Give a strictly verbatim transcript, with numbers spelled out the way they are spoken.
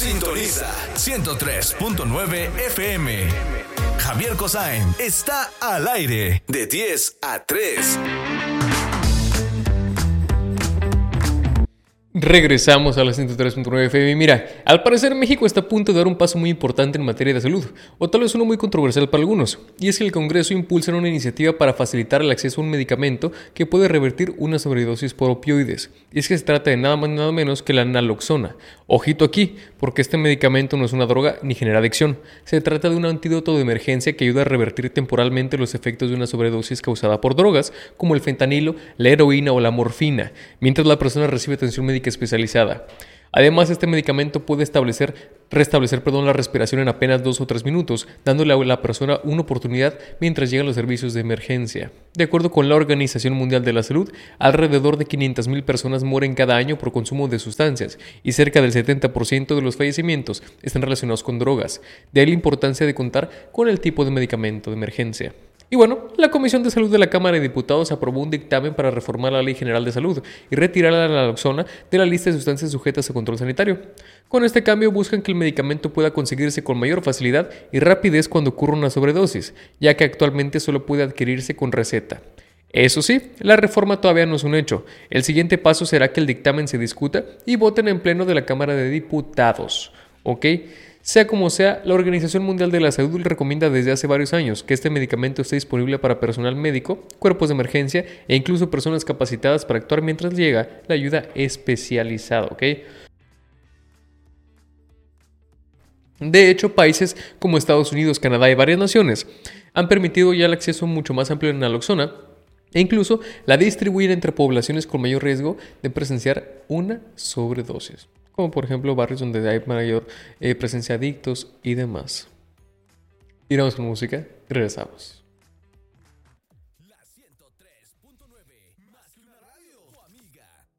Sintoniza ciento tres punto nueve F M. Javier Cosain está al aire de diez a tres. Regresamos a la ciento tres punto nueve F M. Mira, al parecer México está a punto de dar un paso muy importante en materia de salud, o tal vez uno muy controversial para algunos, y es que el Congreso impulsa una iniciativa para facilitar el acceso a un medicamento que puede revertir una sobredosis por opioides. Y es que se trata de nada más ni nada menos que la naloxona. Ojito aquí, porque este medicamento no es una droga ni genera adicción. Se trata de un antídoto de emergencia que ayuda a revertir temporalmente los efectos de una sobredosis causada por drogas, como el fentanilo, la heroína o la morfina, mientras la persona recibe atención médica especializada. Además, este medicamento puede establecer, restablecer perdón, la respiración en apenas dos o tres minutos, dándole a la persona una oportunidad mientras llegan los servicios de emergencia. De acuerdo con la Organización Mundial de la Salud, alrededor de quinientas mil personas mueren cada año por consumo de sustancias y cerca del setenta por ciento de los fallecimientos están relacionados con drogas. De ahí la importancia de contar con el tipo de medicamento de emergencia. Y bueno, la Comisión de Salud de la Cámara de Diputados aprobó un dictamen para reformar la Ley General de Salud y retirar la naloxona de la lista de sustancias sujetas a control sanitario. Con este cambio buscan que el medicamento pueda conseguirse con mayor facilidad y rapidez cuando ocurra una sobredosis, ya que actualmente solo puede adquirirse con receta. Eso sí, la reforma todavía no es un hecho. El siguiente paso será que el dictamen se discuta y voten en pleno de la Cámara de Diputados. ¿Ok? Sea como sea, la Organización Mundial de la Salud recomienda desde hace varios años que este medicamento esté disponible para personal médico, cuerpos de emergencia e incluso personas capacitadas para actuar mientras llega la ayuda especializada, ¿ok? De hecho, países como Estados Unidos, Canadá y varias naciones han permitido ya el acceso mucho más amplio a naloxona e incluso la distribuyen entre poblaciones con mayor riesgo de presenciar una sobredosis, como por ejemplo barrios donde hay mayor eh, presencia de adictos y demás. Iremos con música y regresamos. La ciento tres punto nueve, más que una radio, tu amiga.